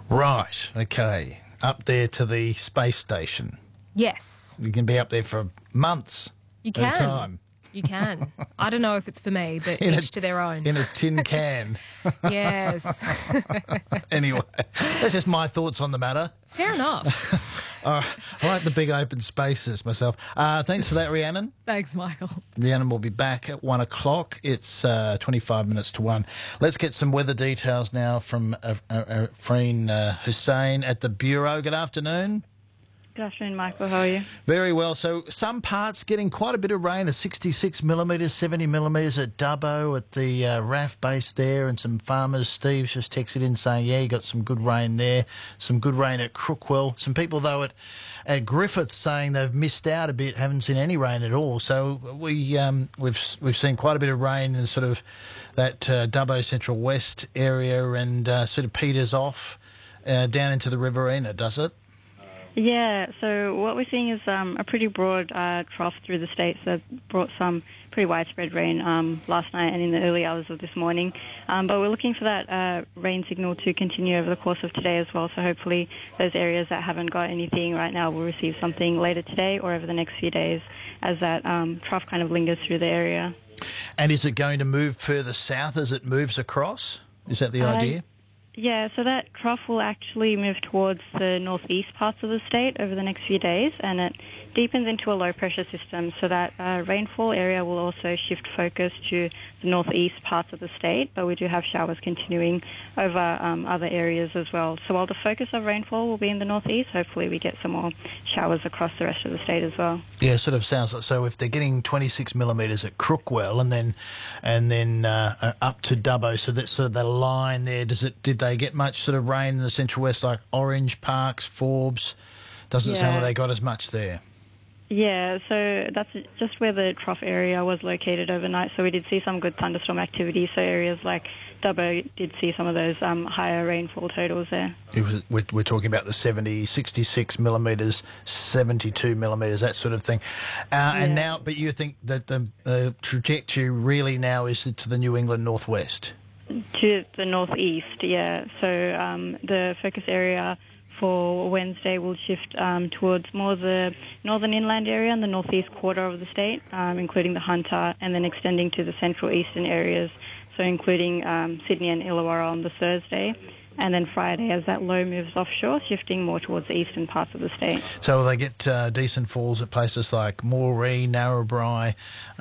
Right, okay. Up there to the space station. Yes, You can be up there for months you at a can. time. You can. I don't know if it's for me, but In each to their own. In a tin can. Yes. Anyway, that's just my thoughts on the matter. Fair enough. I like the big open spaces myself. Thanks for that, Rhiannon. Thanks, Michael. Rhiannon will be back at 1 o'clock. It's 25 minutes to 1. Let's get some weather details now from Afreen Hussein at the Bureau. Good afternoon. Good afternoon, Michael. How are you? Very well. So some parts getting quite a bit of rain, 66 millimetres, 70 millimetres at Dubbo at the RAF base there, and some farmers. Steve's just texted in saying, yeah, you got some good rain there, some good rain at Crookwell. Some people, though, at Griffith saying they've missed out a bit, haven't seen any rain at all. So we've seen quite a bit of rain in sort of that Dubbo Central West area and sort of peters off down into the Riverina, does it? Yeah, so what we're seeing is a pretty broad trough through the state that brought some pretty widespread rain last night and in the early hours of this morning. But we're looking for that rain signal to continue over the course of today as well. So hopefully those areas that haven't got anything right now will receive something later today or over the next few days as that trough kind of lingers through the area. And is it going to move further south as it moves across? Is that the idea? Yeah, so that trough will actually move towards the northeast parts of the state over the next few days, and it deepens into a low-pressure system, so that rainfall area will also shift focus to the northeast parts of the state, but we do have showers continuing over other areas as well. So while the focus of rainfall will be in the northeast, hopefully we get some more showers across the rest of the state as well. Yeah, it sort of sounds like, so if they're getting 26 millimetres at Crookwell and then up to Dubbo, so that's sort of the line there, did they get much sort of rain in the Central West, like Orange, Parks, Forbes? Doesn't sound like they got as much there. Yeah, so that's just where the trough area was located overnight. So we did see some good thunderstorm activity. So areas like Dubbo did see some of those higher rainfall totals there. We're talking about the 70, 66 millimetres, 72 millimetres, that sort of thing. And now, but you think that the trajectory really now is to the New England northwest? To the northeast, yeah. So the focus area for Wednesday will shift towards more the northern inland area and the northeast quarter of the state, including the Hunter, and then extending to the central eastern areas, so including Sydney and Illawarra on the Thursday. And then Friday, as that low moves offshore, shifting more towards the eastern parts of the state. So will they get decent falls at places like Moree, Narrabri,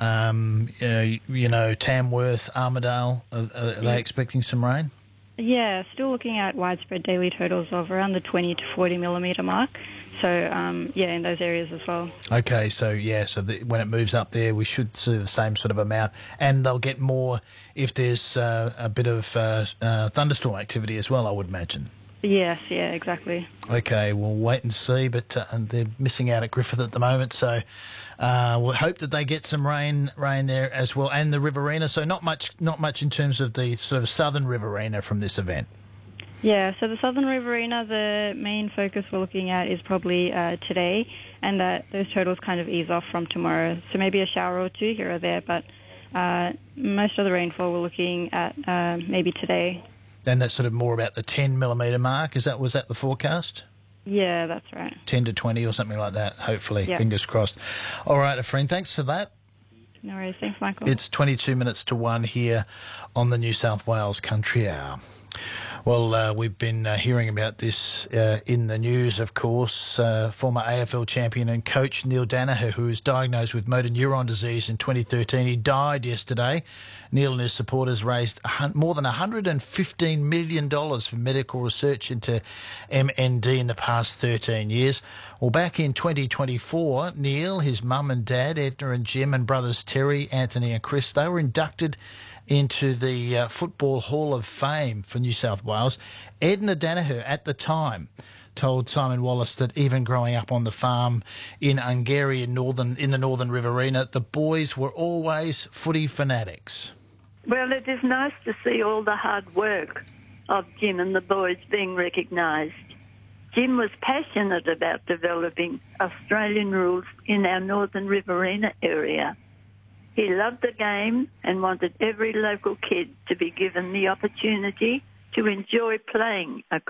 Tamworth, Armidale? Are they expecting some rain? Yeah, still looking at widespread daily totals of around the 20 to 40 millimetre mark. So, in those areas as well. Okay, so when it moves up there, we should see the same sort of amount. And they'll get more if there's a bit of thunderstorm activity as well, I would imagine. Yes, yeah, exactly. Okay, we'll wait and see, but they're missing out at Griffith at the moment, so we'll hope that they get some rain there as well, and the Riverina. So not much in terms of the sort of southern Riverina from this event. Yeah, so the southern Riverina, the main focus we're looking at is probably today, and that those totals kind of ease off from tomorrow. So maybe a shower or two here or there, but most of the rainfall we're looking at maybe today. And that's sort of more about the 10 millimetre mark. Was that the forecast? Yeah, that's right. 10 to 20 or something like that, hopefully. Yep. Fingers crossed. All right, Afreen, thanks for that. No worries. Thanks, Michael. It's 22 minutes to 1 here on the New South Wales Country Hour. Well, we've been hearing about this in the news, of course. Former AFL champion and coach Neil Daniher, who was diagnosed with motor neuron disease in 2013. He died yesterday. Neil and his supporters raised more than $115 million for medical research into MND in the past 13 years. Well, back in 2024, Neil, his mum and dad, Edna and Jim, and brothers Terry, Anthony and Chris, they were inducted into the Football Hall of Fame for New South Wales. Edna Daniher, at the time, told Simon Wallace that even growing up on the farm in Ungarry in the northern Riverina, the boys were always footy fanatics. Well, it is nice to see all the hard work of Jim and the boys being recognised. Jim was passionate about developing Australian rules in our northern Riverina area. He loved the game and wanted every local kid to be given the opportunity to enjoy playing a